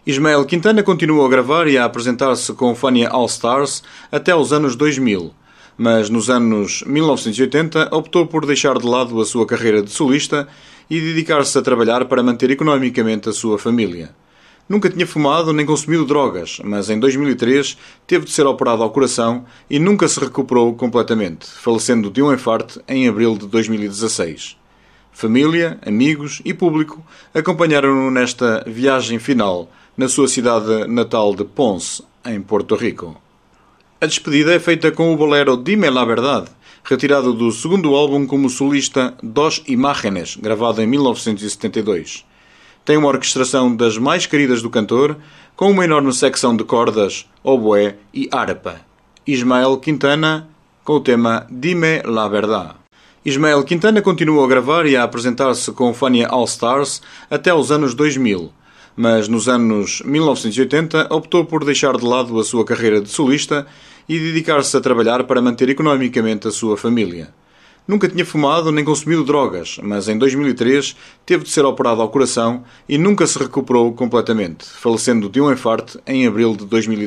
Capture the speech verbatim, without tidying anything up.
Ismael Quintana continuou a gravar e a apresentar-se com Fania All Stars até aos anos dois mil, mas nos anos mil novecentos e oitenta optou por deixar de lado a sua carreira de solista e dedicar-se a trabalhar para manter economicamente a sua família. Nunca tinha fumado nem consumido drogas, mas em dois mil e três teve de ser operado ao coração e nunca se recuperou completamente, falecendo de um infarto em abril de dois mil e dezasseis. Família, amigos e público acompanharam-no nesta viagem final na sua cidade natal de Ponce, em Porto Rico. A despedida é feita com o bolero Dime la Verdad, retirado do segundo álbum como solista Dos Imágenes, gravado em mil novecentos e setenta e dois. Tem uma orquestração das mais queridas do cantor, com uma enorme secção de cordas, oboé e harpa. Ismael Quintana, com o tema Dime la Verdad. Ismael Quintana continuou a gravar e a apresentar-se com Fania All Stars até aos anos dois mil, mas nos anos mil novecentos e oitenta optou por deixar de lado a sua carreira de solista e dedicar-se a trabalhar para manter economicamente a sua família. Nunca tinha fumado nem consumido drogas, mas em dois mil e três teve de ser operado ao coração e nunca se recuperou completamente, falecendo de um infarto em abril de dois mil e dezasseis.